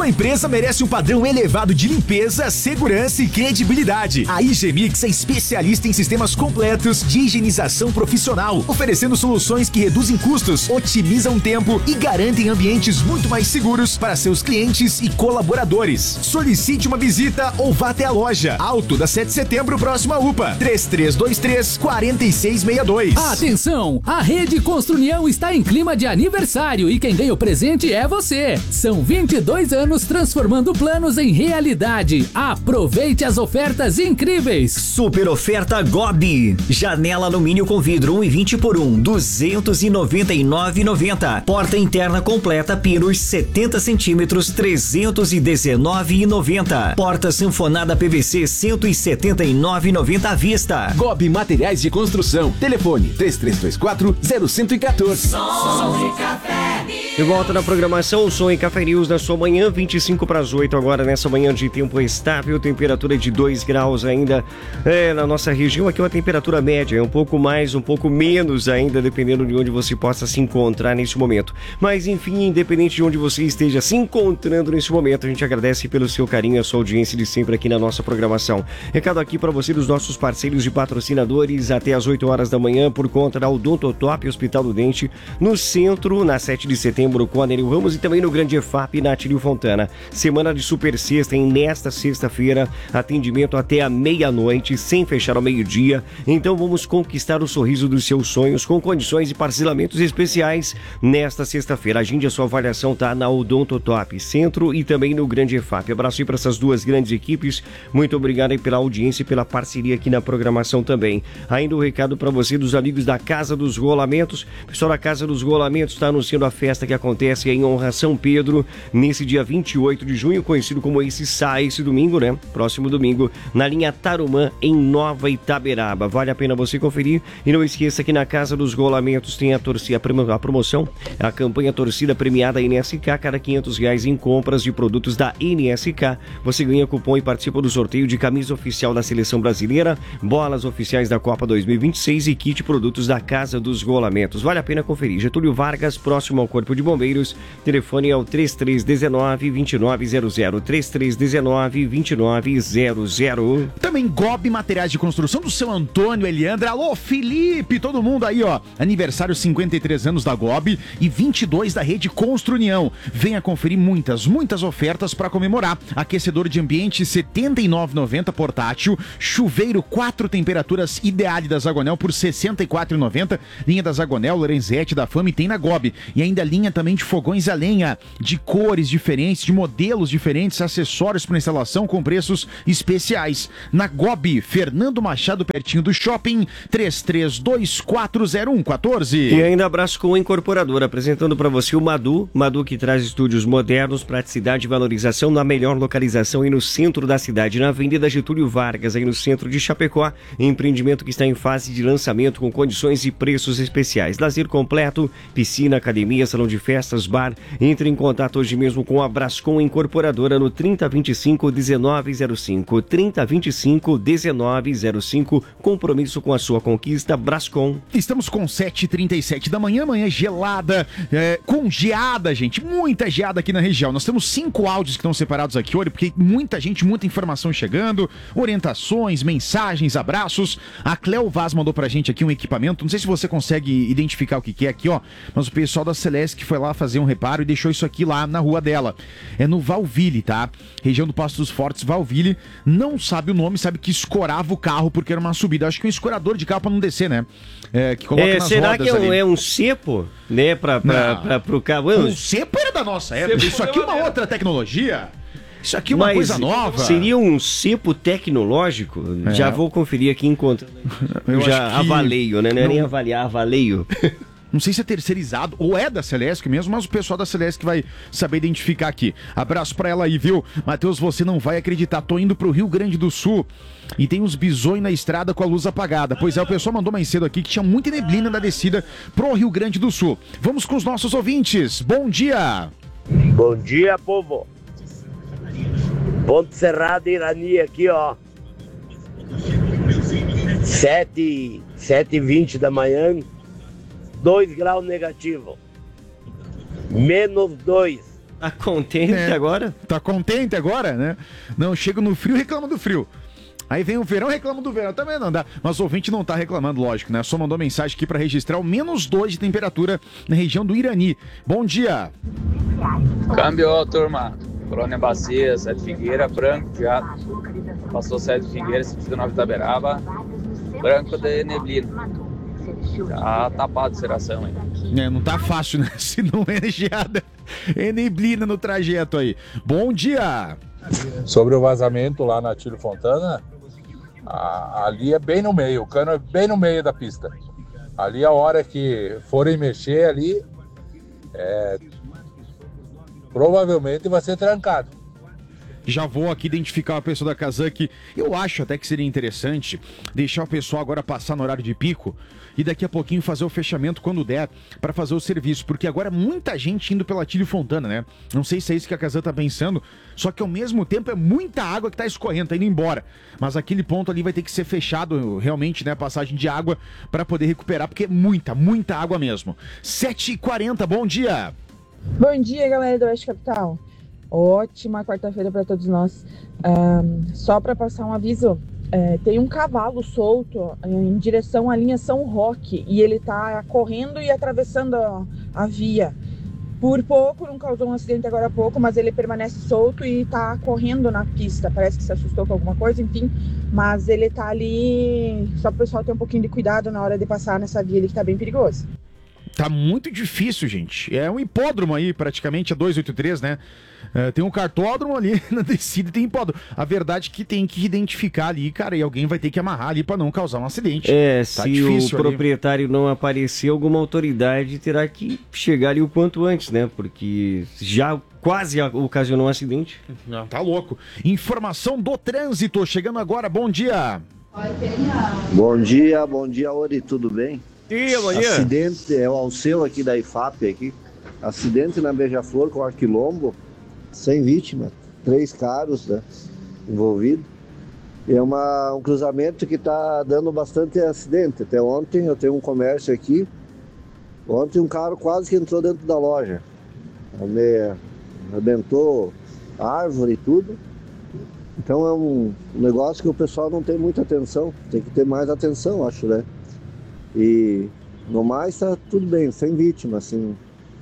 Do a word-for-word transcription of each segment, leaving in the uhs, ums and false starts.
Sua empresa merece um padrão elevado de limpeza, segurança e credibilidade. A Higienix é especialista em sistemas completos de higienização profissional, oferecendo soluções que reduzem custos, otimizam tempo e garantem ambientes muito mais seguros para seus clientes e colaboradores. Solicite uma visita ou vá até a loja. Alto da sete de setembro, próximo à U P A. três três dois três, quatro seis seis dois. Atenção! A Rede Construnião está em clima de aniversário e quem ganha o presente é você. São vinte e dois anos transformando planos em realidade. Aproveite as ofertas incríveis. Super oferta Gobi. Janela alumínio com vidro um e vinte por um, duzentos e noventa e nove reais e noventa centavos. Porta interna completa pinos setenta centímetros, trezentos e dezenove reais e noventa centavos. Porta sanfonada P V C cento e setenta e nove reais e noventa centavos à vista. Gobi Materiais de Construção. Telefone três três dois quatro, zero um quatro. Som e Café. De volta na programação, Som e Café News na sua manhã, vinte e cinco para as oito agora nessa manhã de tempo estável, temperatura de dois graus ainda é, na nossa região. Aqui uma temperatura média, é um pouco mais, um pouco menos ainda, dependendo de onde você possa se encontrar nesse momento. Mas enfim, independente de onde você esteja se encontrando nesse momento, a gente agradece pelo seu carinho e a sua audiência de sempre aqui na nossa programação. Recado aqui para você dos nossos parceiros e patrocinadores até as oito horas da manhã por conta da Odontotop Hospital do Dente, no centro, na sete de setembro com a Nereu Ramos e também no Grande E F A P na Atílio Fontana. Semana de super sexta, em nesta sexta-feira, atendimento até a meia-noite, sem fechar ao meio-dia. Então vamos conquistar o sorriso dos seus sonhos com condições e parcelamentos especiais nesta sexta-feira. Agende a sua avaliação, tá? Na Odontotop Centro e também no Grande E F A P. Abraço aí para essas duas grandes equipes. Muito obrigado aí pela audiência e pela parceria aqui na programação também. Ainda um recado para você dos amigos da Casa dos Rolamentos. O pessoal da Casa dos Rolamentos está anunciando a festa que acontece em honra a São Pedro nesse dia vinte e oito de junho, conhecido como esse Sai, esse domingo, né? Próximo domingo, na linha Tarumã, em Nova Itaberaba. Vale a pena você conferir e não esqueça que na Casa dos Rolamentos tem a, torcida, a promoção, a campanha Torcida Premiada N S K, cada quinhentos reais em compras de produtos da N S K. Você ganha cupom e participa do sorteio de camisa oficial da Seleção Brasileira, bolas oficiais da Copa dois mil e vinte e seis e kit produtos da Casa dos Rolamentos. Vale a pena conferir. Getúlio Vargas, próximo ao Corpo de Bombeiros. Telefone é o três três um nove, dois nove zero zero, três três um nove, dois nove zero zero. Também Gobi Materiais de Construção do seu Antônio, Eliandra. Alô, Felipe, todo mundo aí, ó. Aniversário cinquenta e três anos da Gobi e vinte e dois da Rede Construnião. Venha conferir muitas, muitas ofertas para comemorar. Aquecedor de ambiente setenta e nove reais e noventa centavos portátil. Chuveiro quatro temperaturas Ideale da Zagonel por sessenta e quatro reais e noventa centavos. Linha da Zagonel, Lorenzetti da Fama e tem na Gobi. E ainda linha também de fogões a lenha, de cores diferentes, de modelos diferentes, acessórios para instalação com preços especiais. Na Gobi, Fernando Machado, pertinho do shopping, três três dois quatro zero um um quatro. E ainda abraço com o Incorporador, apresentando para você o Madu, Madu que traz estúdios modernos, praticidade e valorização na melhor localização e no centro da cidade, na Avenida Getúlio Vargas, aí no centro de Chapecó, empreendimento que está em fase de lançamento com condições e preços especiais. Lazer completo, piscina, academia, salão de festas, bar. Entre em contato hoje mesmo com a Brascom Incorporadora no trinta, vinte e cinco, dezenove zero cinco, trinta, vinte e cinco, dezenove zero cinco. Compromisso com a sua conquista, Brascom. Estamos com sete e trinta e sete da manhã, manhã gelada, é, com geada, gente, muita geada aqui na região. Nós temos cinco áudios que estão separados aqui, olha, porque muita gente, muita informação chegando, orientações, mensagens, abraços. A Cleo Vaz mandou pra gente aqui um equipamento, não sei se você consegue identificar o que que é aqui, ó, mas o pessoal da Celeste que foi lá fazer um reparo e deixou isso aqui lá na rua dela. É no Valville, tá? Região do Passo dos Fortes, Valville. Não sabe o nome, sabe que escorava o carro porque era uma subida. Acho que é um escorador de carro pra não descer, né? É, que coloca é, nas será rodas que é um, ali. é um cepo, né, pra, pra, pra, pro carro? O cepo era da nossa época. Cepo Isso aqui é uma outra tecnologia. Isso aqui é uma Mas coisa nova. Seria um cepo tecnológico? É. Já vou conferir aqui enquanto eu já que... avaleio, né? Não é nem avaliar, avaleio. Não sei se é terceirizado ou é da Celesc mesmo, mas o pessoal da Celesc vai saber identificar aqui. Abraço pra ela aí, viu? Matheus, você não vai acreditar, tô indo pro Rio Grande do Sul e tem uns bisões na estrada com a luz apagada. Pois é, o pessoal mandou mais cedo aqui que tinha muita neblina na descida pro Rio Grande do Sul. Vamos com os nossos ouvintes. Bom dia! Bom dia, povo! Ponte Serrada, Irani aqui, ó. Sete, sete e vinte da manhã. dois graus negativo, menos dois, Tá contente É. agora? Tá contente agora, né? Não, chega no frio, reclama do frio. Aí vem o verão, reclama do verão. Também não dá. Mas o ouvinte não tá reclamando, lógico, né? Só mandou mensagem aqui pra registrar o menos dois de temperatura na região do Irani. Bom dia. Câmbio, turma. Colônia Bacia, Sete Figueira, branco já. Passou Sete Figueira, sentido Nova Itaberaba. Branco de neblina. Já tapado Seração aí. É, não tá fácil, né? Se não é geada, é neblina no trajeto aí. Bom dia. Sobre o vazamento lá na Tílio Fontana, a, ali é bem no meio, o cano é bem no meio da pista. Ali a hora que forem mexer ali, é, provavelmente vai ser trancado. Já vou aqui identificar a pessoa da Kazak. Eu acho até que seria interessante deixar o pessoal agora passar no horário de pico e daqui a pouquinho fazer o fechamento quando der para fazer o serviço, porque agora é muita gente indo pela Tílio Fontana, né? Não sei se é isso que a Kazak tá pensando, só que ao mesmo tempo é muita água que tá escorrendo, tá indo embora. Mas aquele ponto ali vai ter que ser fechado realmente, né? Passagem de água para poder recuperar, porque é muita, muita água mesmo. sete e quarenta, bom dia! Bom dia, galera do Oeste Capital. Ótima quarta-feira para todos nós. Um, só para passar um aviso, é, tem um cavalo solto em direção à linha São Roque e ele está correndo e atravessando a, a via. Por pouco, não causou um acidente agora há pouco, mas ele permanece solto e está correndo na pista. Parece que se assustou com alguma coisa, enfim. Mas ele está ali, só para o pessoal ter um pouquinho de cuidado na hora de passar nessa via, ele que está bem perigoso. Tá muito difícil, gente. É um hipódromo aí, praticamente, é duzentos e oitenta e três, né? É, tem um cartódromo ali na descida e tem hipódromo. A verdade é que tem que identificar ali, cara, e alguém vai ter que amarrar ali pra não causar um acidente. É, tá se difícil o ali. proprietário não aparecer, alguma autoridade terá que chegar ali o quanto antes, né? Porque já quase ocasionou um acidente. Não, tá louco. Informação do trânsito, chegando agora, bom dia. Bom dia, bom dia, Ori, tudo bem? E amanhã? Acidente, é o Alceu aqui da I F A P aqui. Acidente na Beija-Flor com Arquilombo, sem vítima, três carros, né, envolvidos. É uma, um cruzamento que está dando bastante acidente. Até ontem eu tenho um comércio aqui. Ontem um carro quase que entrou dentro da loja. Me arrebentou árvore e tudo. Então é um negócio que o pessoal não tem muita atenção. Tem que ter mais atenção, acho, né? E no mais tá tudo bem, sem vítima, assim,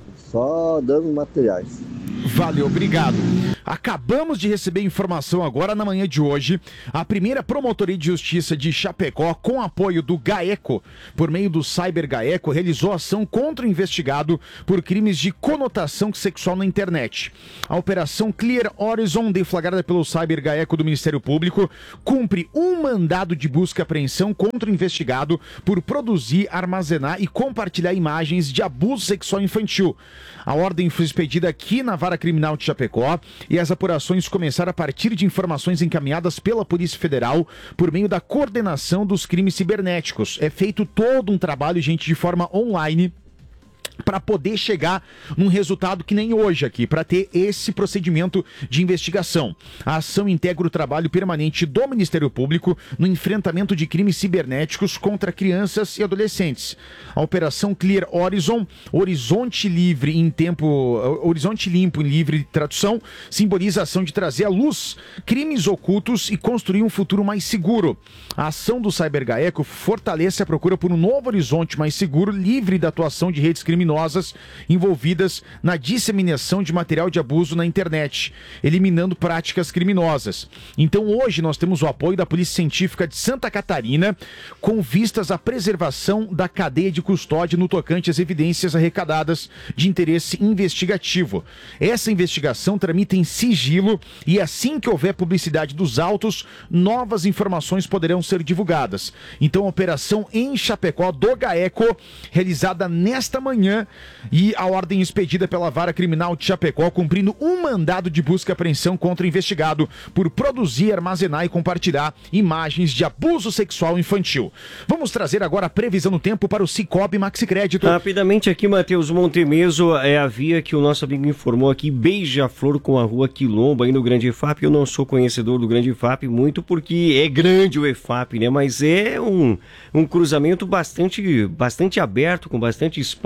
só danos materiais. Valeu, obrigado. Acabamos de receber informação agora na manhã de hoje. A primeira Promotoria de Justiça de Chapecó, com apoio do GAECO, por meio do Cyber GAECO, realizou ação contra o investigado por crimes de conotação sexual na internet. A Operação Clear Horizon, deflagrada pelo Cyber GAECO do Ministério Público, cumpre um mandado de busca e apreensão contra o investigado por produzir, armazenar e compartilhar imagens de abuso sexual infantil. A ordem foi expedida aqui na Vara Criminal de Chapecó e as apurações começaram a partir de informações encaminhadas pela Polícia Federal por meio da coordenação dos crimes cibernéticos. É feito todo um trabalho, gente, de forma online, para poder chegar num resultado que nem hoje aqui, para ter esse procedimento de investigação. A ação integra o trabalho permanente do Ministério Público no enfrentamento de crimes cibernéticos contra crianças e adolescentes. A Operação Clear Horizon, Horizonte Livre em tempo, Horizonte Limpo em livre tradução, simboliza a ação de trazer à luz crimes ocultos e construir um futuro mais seguro. A ação do Cyber GAECO fortalece a procura por um novo horizonte mais seguro, livre da atuação de redes criminosas envolvidas na disseminação de material de abuso na internet, eliminando práticas criminosas. Então hoje nós temos o apoio da Polícia Científica de Santa Catarina com vistas à preservação da cadeia de custódia no tocante às evidências arrecadadas de interesse investigativo. Essa investigação tramita em sigilo e assim que houver publicidade dos autos, novas informações poderão ser divulgadas. Então a operação em Chapecó do GAECO, realizada nesta manhã, e a ordem expedida pela Vara Criminal de Chapecó, cumprindo um mandado de busca e apreensão contra o investigado por produzir, armazenar e compartilhar imagens de abuso sexual infantil. Vamos trazer agora a previsão do tempo para o Cicobi Maxi Crédito. Rapidamente aqui, Matheus, Montemeso é a via que o nosso amigo informou aqui, Beija-Flor com a rua Quilombo aí no Grande E F A P. Eu não sou conhecedor do Grande E F A P muito porque é grande o E F A P, né? Mas é um, um cruzamento bastante, bastante aberto, com bastante espaço aqui.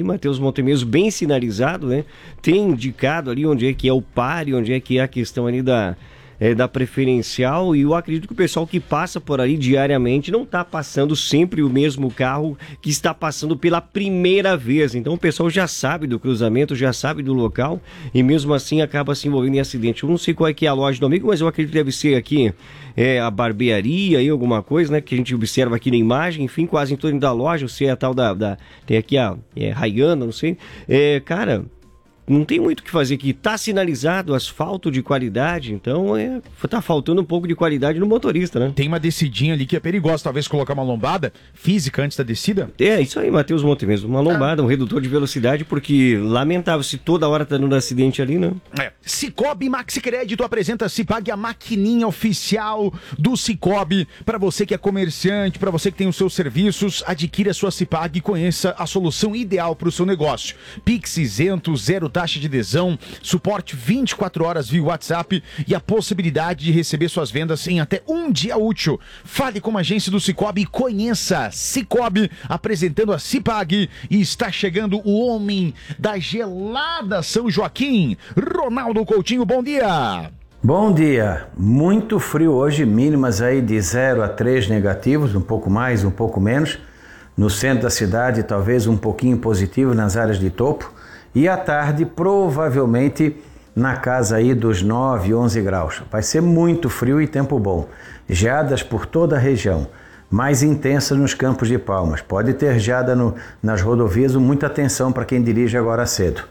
aqui, Matheus Montemeso, bem sinalizado, né? Tem indicado ali onde é que é o pare, onde é que é a questão ali da... É, da preferencial, e eu acredito que o pessoal que passa por ali diariamente não está passando sempre o mesmo carro que está passando pela primeira vez. Então o pessoal já sabe do cruzamento, já sabe do local e mesmo assim acaba se envolvendo em acidente. Eu não sei qual é que é a loja do amigo, mas eu acredito que deve ser aqui é, a barbearia aí, alguma coisa, né? Que a gente observa aqui na imagem, enfim, quase em torno da loja, ou se é a tal da... da tem aqui a é, Rayana, não sei. É, cara... Não tem muito o que fazer aqui. Tá sinalizado, asfalto de qualidade, então é, tá faltando um pouco de qualidade no motorista, né? Tem uma descidinha ali que é perigosa, talvez colocar uma lombada física antes da descida? É, isso aí, Matheus Monte mesmo. Uma lombada, ah. um redutor de velocidade, porque lamentável se toda hora tá dando acidente ali, né? É. Cicobi Maxi Crédito apresenta Cipag, a maquininha oficial do Cicobi. Para você que é comerciante, para você que tem os seus serviços, adquira a sua Cipag e conheça a solução ideal para o seu negócio. Pix isento, zero taxa de adesão, suporte vinte e quatro horas via WhatsApp e a possibilidade de receber suas vendas em até um dia útil. Fale com a agência do Cicobi e conheça Cicobi, apresentando a Cipag, e está chegando o homem da gelada São Joaquim, Ronaldo Coutinho, bom dia! Bom dia, muito frio hoje, mínimas aí de zero a três negativos, um pouco mais, um pouco menos, no centro da cidade talvez um pouquinho positivo nas áreas de topo. E à tarde, provavelmente, na casa aí dos nove, onze graus. Vai ser muito frio e tempo bom. Geadas por toda a região, mais intensas nos Campos de Palmas. Pode ter geada no, nas rodovias, muita atenção para quem dirige agora cedo.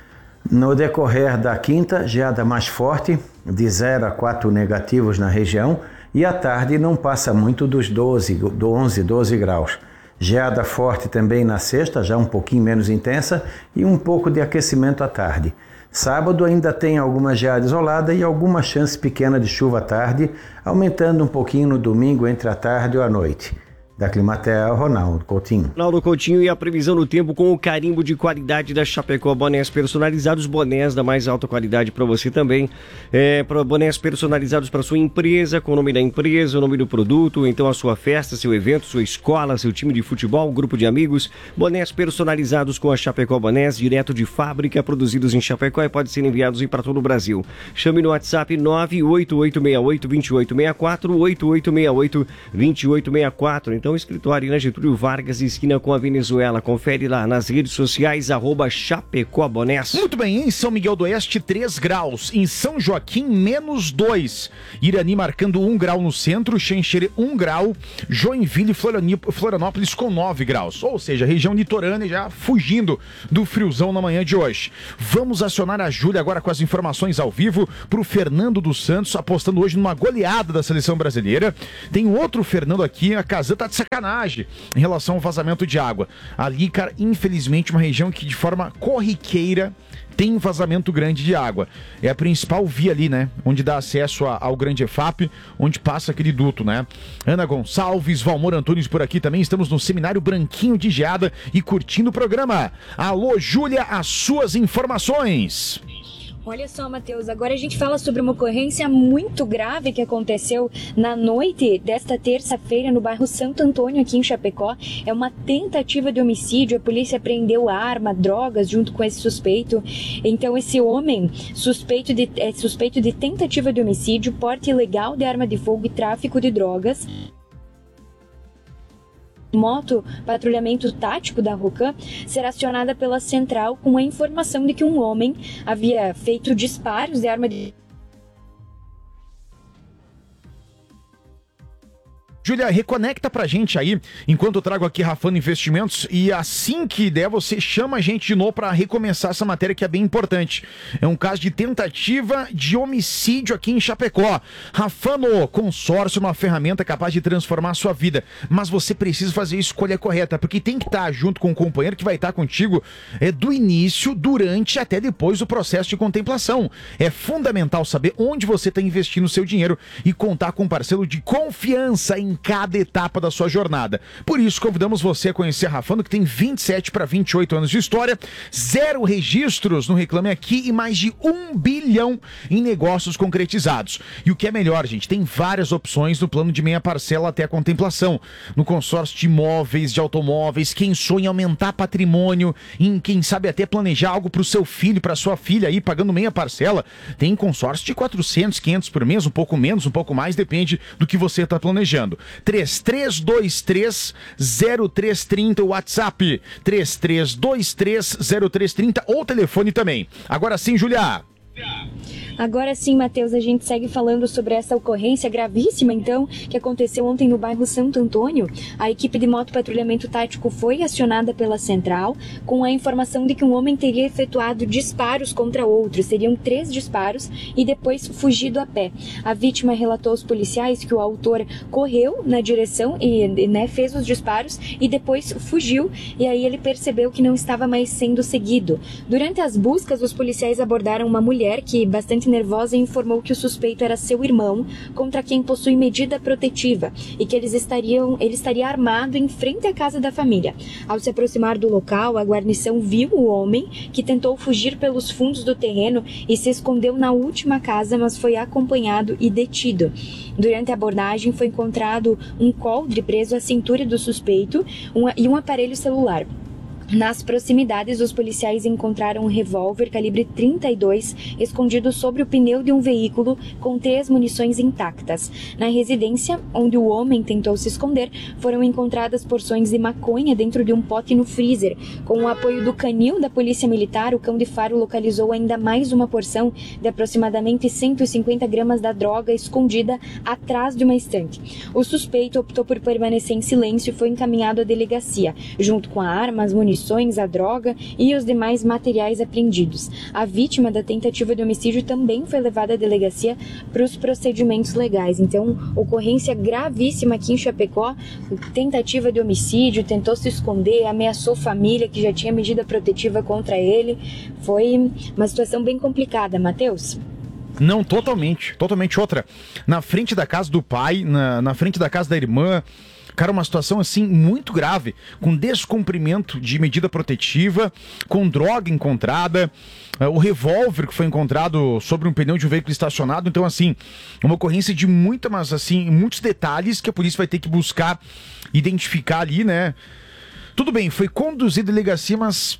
No decorrer da quinta, geada mais forte, de zero a quatro negativos na região. E à tarde não passa muito dos doze, do onze, doze graus. Geada forte também na sexta, já um pouquinho menos intensa, e um pouco de aquecimento à tarde. Sábado ainda tem alguma geada isolada e alguma chance pequena de chuva à tarde, aumentando um pouquinho no domingo entre a tarde ou a noite. Da Climatea, Ronaldo Coutinho. Ronaldo Coutinho, e a previsão do tempo com o carimbo de qualidade da Chapecó, bonés personalizados, bonés da mais alta qualidade para você também. É, para bonés personalizados para sua empresa, com o nome da empresa, o nome do produto, então a sua festa, seu evento, sua escola, seu time de futebol, grupo de amigos. Bonés personalizados com a Chapecó Bonés, direto de fábrica, produzidos em Chapecó e podem ser enviados para todo o Brasil. Chame no WhatsApp nove oito oito seis oito, dois oito seis quatro, oito oito seis oito, dois oito seis quatro. Então, Então, escritório na Getúlio Vargas, esquina com a Venezuela. Confere lá nas redes sociais, arroba Chapecó Bonés. Muito bem, em São Miguel do Oeste, três graus. Em São Joaquim, menos dois. Irani marcando um grau no centro, Xanxerê um grau, Joinville e Florianópolis com nove graus. Ou seja, região litorânea já fugindo do friozão na manhã de hoje. Vamos acionar a Júlia agora com as informações ao vivo para o Fernando dos Santos, apostando hoje numa goleada da seleção brasileira. Tem outro Fernando aqui, a Kazan tá de sacanagem em relação ao vazamento de água. Ali, cara, infelizmente, uma região que de forma corriqueira tem um vazamento grande de água. É a principal via ali, né? Onde dá acesso a, ao Grande E F A P, onde passa aquele duto, né? Ana Gonçalves, Valmor Antunes por aqui também. Estamos no Seminário Branquinho de Geada e curtindo o programa. Alô, Júlia, as suas informações. Olha só, Matheus, agora a gente fala sobre uma ocorrência muito grave que aconteceu na noite desta terça-feira no bairro Santo Antônio, aqui em Chapecó. É uma tentativa de homicídio, a polícia prendeu arma, drogas junto com esse suspeito. Então esse homem, suspeito de, é suspeito de tentativa de homicídio, porte ilegal de arma de fogo e tráfico de drogas. Moto patrulhamento tático da ROCAM será acionada pela central com a informação de que um homem havia feito disparos de arma de... Júlia, reconecta pra gente aí, enquanto eu trago aqui Rafano Investimentos, e assim que der, você chama a gente de novo pra recomeçar essa matéria que é bem importante. É um caso de tentativa de homicídio aqui em Chapecó. Rafano, consórcio, uma ferramenta capaz de transformar a sua vida, mas você precisa fazer a escolha correta, porque tem que estar junto com o companheiro que vai estar contigo é, do início, durante até depois do processo de contemplação. É fundamental saber onde você está investindo o seu dinheiro e contar com um parceiro de confiança em cada etapa da sua jornada. Por isso, convidamos você a conhecer a Rafando, que tem vinte e sete para vinte e oito anos de história, zero registros no Reclame Aqui e mais de um bilhão em negócios concretizados. E o que é melhor, gente, tem várias opções no plano de meia parcela até a contemplação. No consórcio de imóveis, de automóveis, quem sonha em aumentar patrimônio, em quem sabe até planejar algo para o seu filho, para sua filha aí, pagando meia parcela, tem consórcio de quatrocentos, quinhentos por mês, um pouco menos, um pouco mais, depende do que você está planejando. três três dois três zero três três zero, WhatsApp três três dois três zero três três zero ou telefone também. Agora sim, Julia. Agora sim, Matheus, a gente segue falando sobre essa ocorrência gravíssima, então, que aconteceu ontem no bairro Santo Antônio. A equipe de motopatrulhamento tático foi acionada pela central com a informação de que um homem teria efetuado disparos contra outro. Seriam três disparos e depois fugido a pé. A vítima relatou aos policiais que o autor correu na direção e, né, fez os disparos e depois fugiu. E aí ele percebeu que não estava mais sendo seguido. Durante as buscas, os policiais abordaram uma mulher que, bastante nervosa, informou que o suspeito era seu irmão, contra quem possui medida protetiva, e que eles estariam, ele estaria armado em frente à casa da família. Ao se aproximar do local, a guarnição viu o homem, que tentou fugir pelos fundos do terreno e se escondeu na última casa, mas foi acompanhado e detido. Durante a abordagem, foi encontrado um coldre preso à cintura do suspeito um, e um aparelho celular. Nas proximidades, os policiais encontraram um revólver calibre trinta e dois escondido sobre o pneu de um veículo com três munições intactas. Na residência, onde o homem tentou se esconder, foram encontradas porções de maconha dentro de um pote no freezer. Com o apoio do canil da Polícia Militar, o cão de faro localizou ainda mais uma porção de aproximadamente cento e cinquenta gramas da droga escondida atrás de uma estante. O suspeito optou por permanecer em silêncio e foi encaminhado à delegacia, junto com a arma, as munições, a droga e os demais materiais apreendidos. A vítima da tentativa de homicídio também foi levada à delegacia para os procedimentos legais. Então, ocorrência gravíssima aqui em Chapecó, tentativa de homicídio, tentou se esconder, ameaçou família que já tinha medida protetiva contra ele. Foi uma situação bem complicada, Matheus. Não, totalmente, totalmente outra. Na frente da casa do pai, na, na frente da casa da irmã. Cara, uma situação assim muito grave, com descumprimento de medida protetiva, com droga encontrada, uh, o revólver que foi encontrado sobre um pneu de um veículo estacionado. Então, assim, uma ocorrência de muita, mas assim, muitos detalhes que a polícia vai ter que buscar identificar ali, né? Tudo bem, foi conduzido à delegacia, mas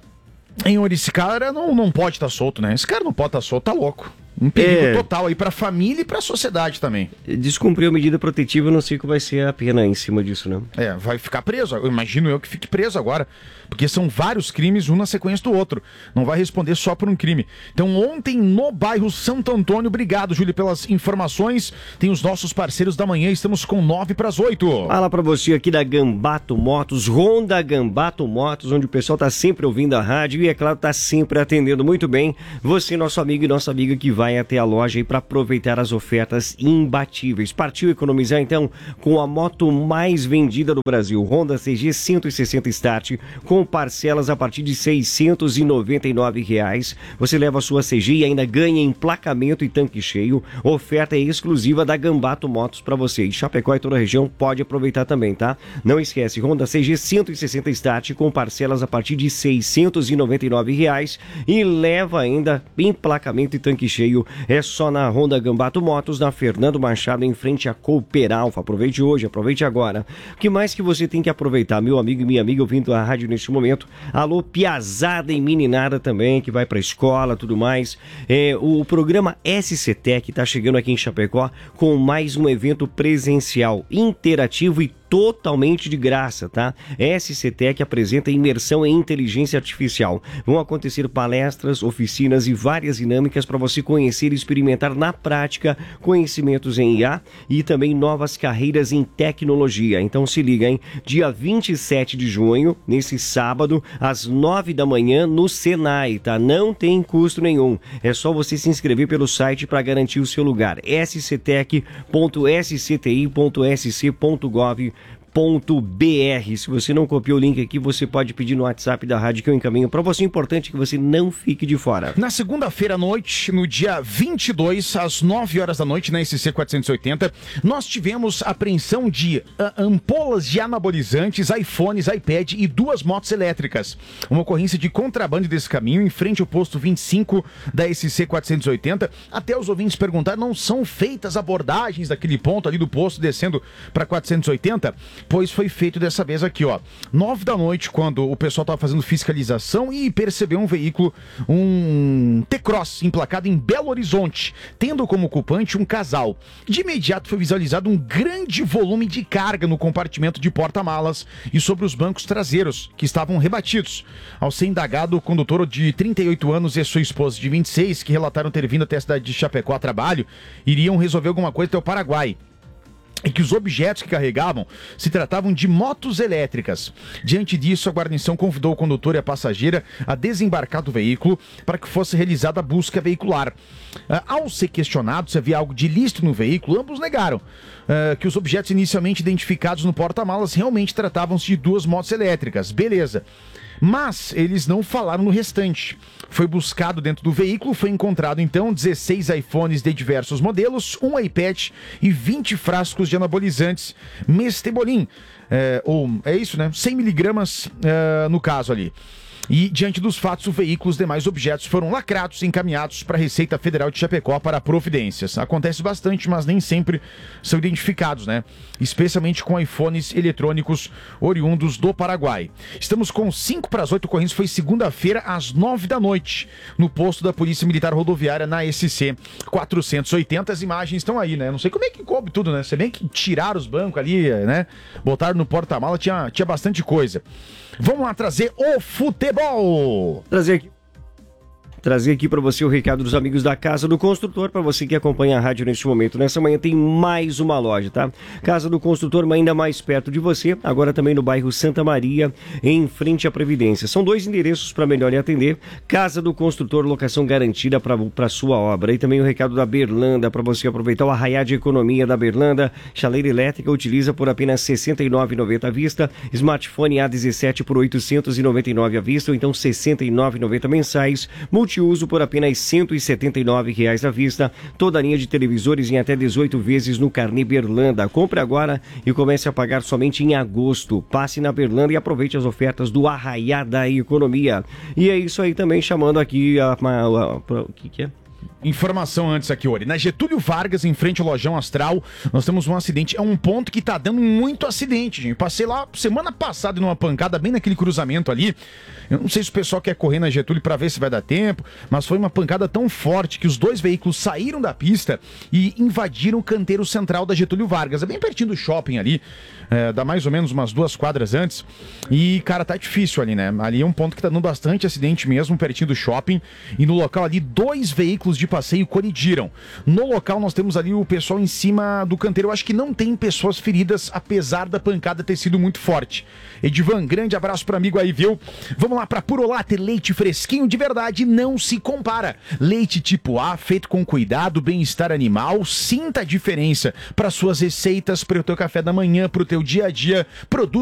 em esse cara não, não pode estar solto, né? Esse cara não pode estar solto, tá louco. Um perigo é. total aí pra família e pra sociedade também. Descumpriu a medida protetiva, eu não sei qual vai ser a pena em cima disso, né? É, vai ficar preso. Eu imagino eu que fique preso agora. Porque são vários crimes, um na sequência do outro. Não vai responder só por um crime. Então, ontem no bairro Santo Antônio, obrigado, Júlio, pelas informações. Tem os nossos parceiros da manhã, estamos com nove para as oito. Fala pra você aqui da Gambato Motos, Honda Gambato Motos, onde o pessoal tá sempre ouvindo a rádio e, é claro, tá sempre atendendo muito bem. Você, nosso amigo e nossa amiga que vai até a loja aí para aproveitar as ofertas imbatíveis. Partiu economizar então com a moto mais vendida do Brasil, Honda C G cento e sessenta Start, com parcelas a partir de seiscentos e noventa e nove reais. Você leva a sua C G e ainda ganha emplacamento e tanque cheio. Oferta exclusiva da Gambato Motos para você. E Chapecó e toda a região pode aproveitar também, tá? Não esquece, Honda C G cento e sessenta Start com parcelas a partir de seiscentos e noventa e nove reais e leva ainda emplacamento e tanque cheio. É só na Honda Gambato Motos, na Fernando Machado, em frente a Cooperalfa. Aproveite hoje, aproveite agora. O que mais que você tem que aproveitar, meu amigo e minha amiga ouvindo a rádio neste momento? Alô, piazada e meninada também, que vai pra escola, tudo mais. É, o programa S C Tec está chegando aqui em Chapecó com mais um evento presencial, interativo e totalmente de graça, tá? S C Tec apresenta imersão em inteligência artificial. Vão acontecer palestras, oficinas e várias dinâmicas para você conhecer e experimentar na prática conhecimentos em I A e também novas carreiras em tecnologia. Então se liga, hein? Dia vinte e sete de junho, nesse sábado, às nove da manhã, no Senai, tá? Não tem custo nenhum. É só você se inscrever pelo site para garantir o seu lugar. s c tec ponto s c t i ponto s c ponto gov ponto b r. Se você não copiou o link aqui, você pode pedir no WhatsApp da rádio que eu encaminho para você. É importante que você não fique de fora. Na segunda-feira à noite, no dia vinte e dois, às nove horas da noite, na S C quatrocentos e oitenta, nós tivemos apreensão de uh, ampolas de anabolizantes, iPhones, iPad e duas motos elétricas. Uma ocorrência de contrabando desse caminho, em frente ao posto vinte e cinco da S C quatrocentos e oitenta. Até os ouvintes perguntaram, não são feitas abordagens daquele ponto ali do posto, descendo para quatrocentos e oitenta? Pois foi feito dessa vez aqui, ó. Nove da noite, quando o pessoal estava fazendo fiscalização e percebeu um veículo, um T-Cross, emplacado em Belo Horizonte, tendo como ocupante um casal. De imediato foi visualizado um grande volume de carga no compartimento de porta-malas e sobre os bancos traseiros, que estavam rebatidos. Ao ser indagado, o condutor de trinta e oito anos e sua esposa de vinte e seis, que relataram ter vindo até a cidade de Chapecó a trabalho, iriam resolver alguma coisa até o Paraguai. E que os objetos que carregavam se tratavam de motos elétricas. Diante disso, a guarnição convidou o condutor e a passageira a desembarcar do veículo para que fosse realizada a busca veicular. Uh, ao ser questionado se havia algo de ilícito no veículo, ambos negaram uh, que os objetos inicialmente identificados no porta-malas realmente tratavam-se de duas motos elétricas. Beleza. Mas eles não falaram no restante. Foi buscado dentro do veículo, foi encontrado então dezesseis iPhones de diversos modelos, um iPad e vinte frascos de anabolizantes Mestebolin. É, ou, é isso, né? cem miligramas é, no caso ali. E, diante dos fatos, o veículo e os demais objetos foram lacrados e encaminhados para a Receita Federal de Chapecó para providências. Acontece bastante, mas nem sempre são identificados, né? Especialmente com iPhones eletrônicos oriundos do Paraguai. Estamos com cinco para as oito, ocorrência foi segunda-feira às nove da noite, no posto da Polícia Militar Rodoviária na S C quatrocentos e oitenta. As imagens estão aí, né? Não sei como é que coube tudo, né? Você bem que tiraram os bancos ali, né? Botaram no porta-mala, tinha, tinha bastante coisa. Vamos lá trazer o futebol. Trazer aqui. Trazer aqui para você o recado dos amigos da Casa do Construtor, para você que acompanha a rádio neste momento. Nessa manhã tem mais uma loja, tá? Casa do Construtor, ainda mais perto de você, agora também no bairro Santa Maria, em frente à Previdência. São dois endereços para melhor lhe atender. Casa do Construtor, locação garantida para sua obra. E também o recado da Berlanda, para você aproveitar o arraiá de economia da Berlanda. Chaleira elétrica utiliza por apenas sessenta e nove reais e noventa centavos à vista. Smartphone A dezessete por oitocentos e noventa e nove reais à vista, ou então sessenta e nove reais e noventa centavos mensais. Multiuso por apenas cento e setenta e nove reais à vista. Toda a linha de televisores em até dezoito vezes no Carnê Berlanda. Compre agora e comece a pagar somente em agosto. Passe na Berlanda e aproveite as ofertas do Arraiá da Economia. E é isso aí também, chamando aqui a... O que que é? Informação antes aqui, Ori. Na Getúlio Vargas, em frente ao Lojão Astral, nós temos um acidente. É um ponto que tá dando muito acidente, gente. Passei lá semana passada numa pancada, bem naquele cruzamento ali. Eu não sei se o pessoal quer correr na Getúlio pra ver se vai dar tempo, mas foi uma pancada tão forte que os dois veículos saíram da pista e invadiram o canteiro central da Getúlio Vargas. É bem pertinho do shopping ali, é, dá mais ou menos umas duas quadras antes. E, cara, tá difícil ali, né? Ali é um ponto que tá dando bastante acidente mesmo, pertinho do shopping. E no local ali, dois veículos de passeio colidiram. No local nós temos ali o pessoal em cima do canteiro. Eu acho que não tem pessoas feridas, apesar da pancada ter sido muito forte. Edivan, grande abraço pro amigo aí, viu? Vamos lá pra Purolatte, leite fresquinho de verdade, não se compara. Leite tipo A, feito com cuidado, bem-estar animal. Sinta a diferença para suas receitas, para o teu café da manhã, pro teu dia a dia. Produto